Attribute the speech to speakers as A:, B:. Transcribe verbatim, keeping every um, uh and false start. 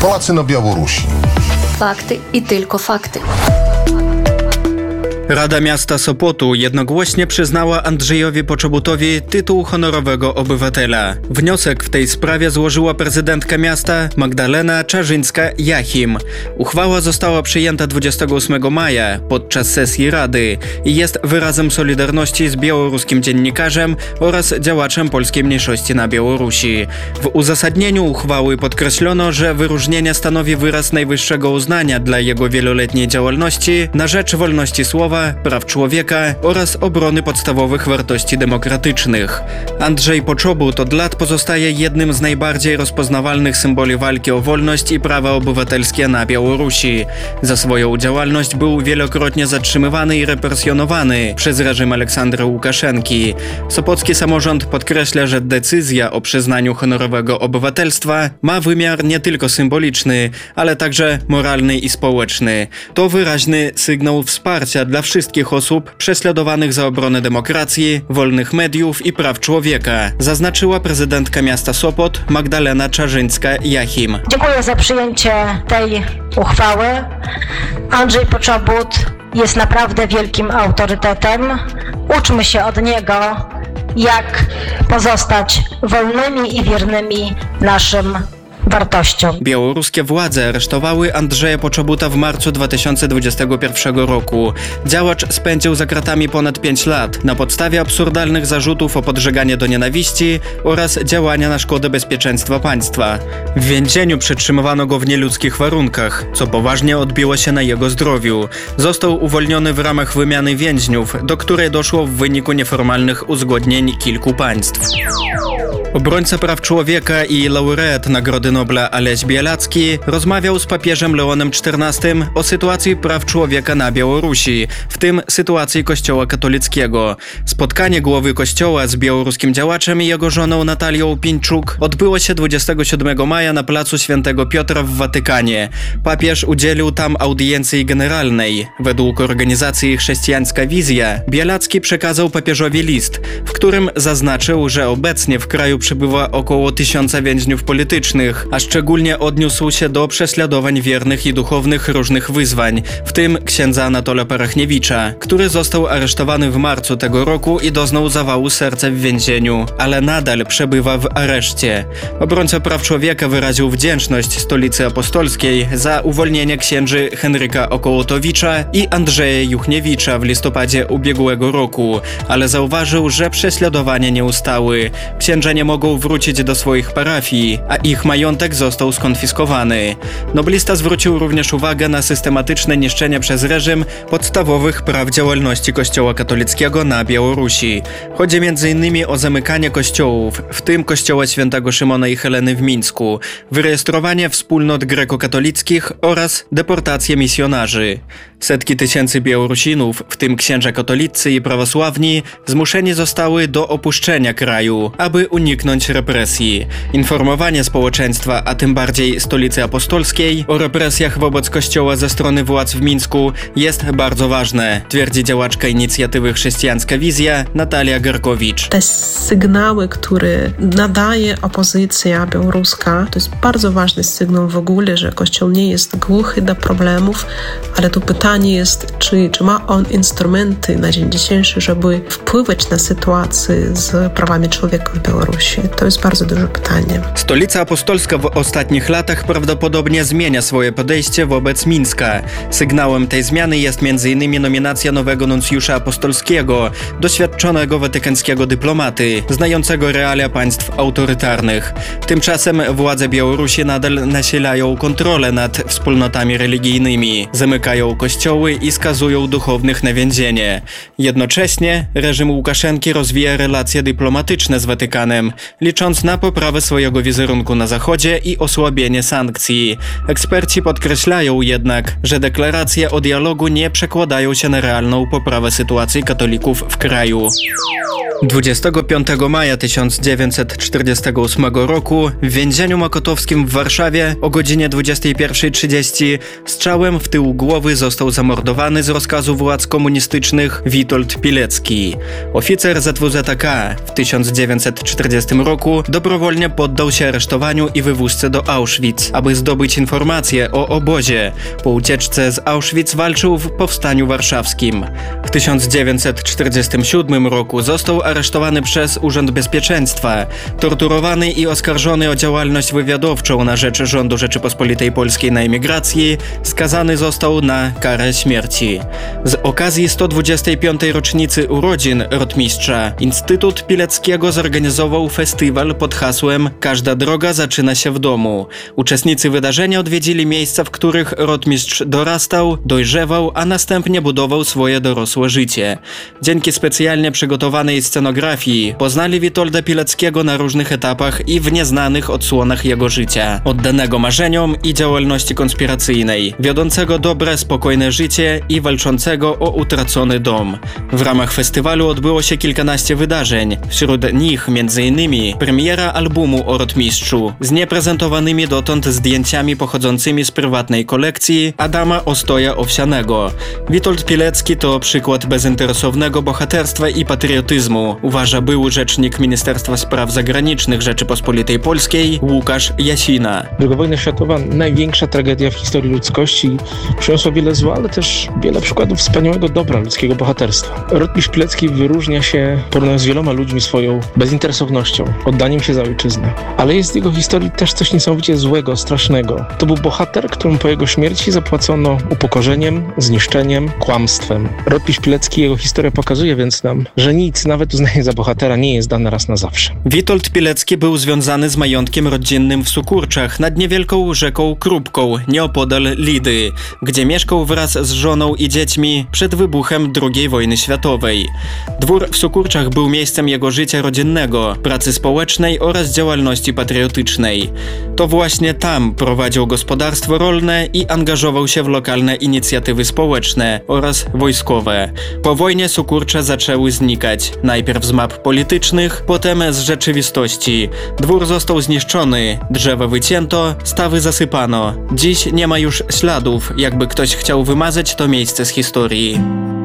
A: Polacy na Białorusi.
B: Fakty i tylko fakty.
C: Rada Miasta Sopotu jednogłośnie przyznała Andrzejowi Poczobutowi tytuł honorowego obywatela. Wniosek w tej sprawie złożyła prezydentka miasta Magdalena Czarzyńska-Jachim. Uchwała została przyjęta dwudziestego ósmego maja podczas sesji Rady i jest wyrazem solidarności z białoruskim dziennikarzem oraz działaczem polskiej mniejszości na Białorusi. W uzasadnieniu uchwały podkreślono, że wyróżnienie stanowi wyraz najwyższego uznania dla jego wieloletniej działalności na rzecz wolności słowa, praw człowieka oraz obrony podstawowych wartości demokratycznych. Andrzej Poczobut od lat pozostaje jednym z najbardziej rozpoznawalnych symboli walki o wolność i prawa obywatelskie na Białorusi. Za swoją działalność był wielokrotnie zatrzymywany i represjonowany przez reżim Aleksandra Łukaszenki. Sopocki samorząd podkreśla, że decyzja o przyznaniu honorowego obywatelstwa ma wymiar nie tylko symboliczny, ale także moralny i społeczny. To wyraźny sygnał wsparcia dla wszystkich osób prześladowanych za obronę demokracji, wolnych mediów i praw człowieka, zaznaczyła prezydentka miasta Sopot Magdalena Czarzyńska-Jachim.
D: Dziękuję za przyjęcie tej uchwały. Andrzej Poczobut jest naprawdę wielkim autorytetem. Uczmy się od niego, jak pozostać wolnymi i wiernymi naszym wartościom.
C: Białoruskie władze aresztowały Andrzeja Poczobuta w marcu dwa tysiące dwudziestego pierwszego roku. Działacz spędził za kratami ponad pięć lat na podstawie absurdalnych zarzutów o podżeganie do nienawiści oraz działania na szkodę bezpieczeństwa państwa. W więzieniu przetrzymywano go w nieludzkich warunkach, co poważnie odbiło się na jego zdrowiu. Został uwolniony w ramach wymiany więźniów, do której doszło w wyniku nieformalnych uzgodnień kilku państw. Obrońca praw człowieka i laureat Nagrody Nobla Aleś Białacki rozmawiał z papieżem Leonem czternastym o sytuacji praw człowieka na Białorusi, w tym sytuacji Kościoła katolickiego. Spotkanie głowy Kościoła z białoruskim działaczem i jego żoną Natalią Pińczuk odbyło się dwudziestego siódmego maja na placu Świętego Piotra w Watykanie. Papież udzielił tam audiencji generalnej. Według organizacji Chrześcijańska Wizja Białacki przekazał papieżowi list, w którym zaznaczył, że obecnie w kraju przebywa około tysiąca więźniów politycznych, a szczególnie odniósł się do prześladowań wiernych i duchownych różnych wyzwań, w tym księdza Anatola Parachniewicza, który został aresztowany w marcu tego roku i doznał zawału serca w więzieniu, ale nadal przebywa w areszcie. Obrońca praw człowieka wyraził wdzięczność Stolicy Apostolskiej za uwolnienie księży Henryka Okołotowicza i Andrzeja Juchniewicza w listopadzie ubiegłego roku, ale zauważył, że prześladowania nie ustały. Księża nie mogą wrócić do swoich parafii, a ich majątek został skonfiskowany. Noblista zwrócił również uwagę na systematyczne niszczenie przez reżim podstawowych praw działalności Kościoła katolickiego na Białorusi. Chodzi między innymi o zamykanie kościołów, w tym kościoła świętego Szymona i Heleny w Mińsku, wyrejestrowanie wspólnot grekokatolickich oraz deportację misjonarzy. Setki tysięcy Białorusinów, w tym księża katolicy i prawosławni, zmuszeni zostały do opuszczenia kraju, aby uniknąć represji. Informowanie społeczeństwa, a tym bardziej Stolicy Apostolskiej, o represjach wobec kościoła ze strony władz w Mińsku jest bardzo ważne, twierdzi działaczka inicjatywy Chrześcijańska Wizja Natalia Garkowicz.
E: Te sygnały, które nadaje opozycja białoruska, to jest bardzo ważny sygnał w ogóle, że Kościół nie jest głuchy do problemów, ale to pytanie jest, czy, czy ma on instrumenty na dzień dzisiejszy, żeby wpływać na sytuację z prawami człowieka w Białorusi. To jest bardzo duże pytanie.
C: Stolica Apostolska w ostatnich latach prawdopodobnie zmienia swoje podejście wobec Mińska. Sygnałem tej zmiany jest między innymi nominacja nowego nuncjusza apostolskiego, doświadczonego watykańskiego dyplomaty, znającego realia państw autorytarnych. Tymczasem władze Białorusi nadal nasilają kontrolę nad wspólnotami religijnymi, zamykają kościoły i skazują duchownych na więzienie. Jednocześnie reżim Łukaszenki rozwija relacje dyplomatyczne z Watykanem, licząc na poprawę swojego wizerunku na Zachodzie i osłabienie sankcji. Eksperci podkreślają jednak, że deklaracje o dialogu nie przekładają się na realną poprawę sytuacji katolików w kraju. dwudziestego piątego maja tysiąc dziewięćset czterdziestego ósmego roku w więzieniu mokotowskim w Warszawie o godzinie dwudziestej pierwszej trzydzieści strzałem w tył głowy został został zamordowany z rozkazu władz komunistycznych Witold Pilecki. Oficer Z W Z K w tysiąc dziewięćset czterdziestym roku dobrowolnie poddał się aresztowaniu i wywózce do Auschwitz, aby zdobyć informacje o obozie. Po ucieczce z Auschwitz walczył w Powstaniu Warszawskim. W tysiąc dziewięćset czterdziestym siódmym roku został aresztowany przez Urząd Bezpieczeństwa, torturowany i oskarżony o działalność wywiadowczą na rzecz rządu Rzeczypospolitej Polskiej na emigracji, skazany został na karę śmierci. Z okazji sto dwudziestej piątej rocznicy urodzin rotmistrza Instytut Pileckiego zorganizował festiwal pod hasłem „Każda droga zaczyna się w domu”. Uczestnicy wydarzenia odwiedzili miejsca, w których rotmistrz dorastał, dojrzewał, a następnie budował swoje dorosłe życie. Dzięki specjalnie przygotowanej scenografii poznali Witolda Pileckiego na różnych etapach i w nieznanych odsłonach jego życia, oddanego marzeniom i działalności konspiracyjnej, wiodącego dobre, spokojne życie i walczącego o utracony dom. W ramach festiwalu odbyło się kilkanaście wydarzeń, wśród nich między innymi premiera albumu o rotmistrzu z nieprezentowanymi dotąd zdjęciami pochodzącymi z prywatnej kolekcji Adama Ostoja Owsianego. Witold Pilecki to przykład bezinteresownego bohaterstwa i patriotyzmu, uważa były rzecznik Ministerstwa Spraw Zagranicznych Rzeczypospolitej Polskiej Łukasz Jasina.
A: Druga wojna światowa, największa tragedia w historii ludzkości, przyniosła wiele zła, ale też wiele przykładów wspaniałego dobra ludzkiego bohaterstwa. Rotmistrz Pilecki wyróżnia się, porównując z wieloma ludźmi, swoją bezinteresownością, oddaniem się za ojczyznę. Ale jest w jego historii też coś niesamowicie złego, strasznego. To był bohater, któremu po jego śmierci zapłacono upokorzeniem, zniszczeniem, kłamstwem. Rotmistrz Pilecki, jego historia pokazuje więc nam, że nic, nawet uznanie za bohatera, nie jest dane raz na zawsze.
C: Witold Pilecki był związany z majątkiem rodzinnym w Sukurczach nad niewielką rzeką Krupką, nieopodal Lidy, gdzie mieszkał wraz z żoną i dziećmi przed wybuchem drugiej wojny światowej. Dwór w Sukurczach był miejscem jego życia rodzinnego, pracy społecznej oraz działalności patriotycznej. To właśnie tam prowadził gospodarstwo rolne i angażował się w lokalne inicjatywy społeczne oraz wojskowe. Po wojnie Sukurcze zaczęły znikać, najpierw z map politycznych, potem z rzeczywistości. Dwór został zniszczony, drzewa wycięto, stawy zasypano. Dziś nie ma już śladów, jakby ktoś chciał wymazać to miejsce z historii.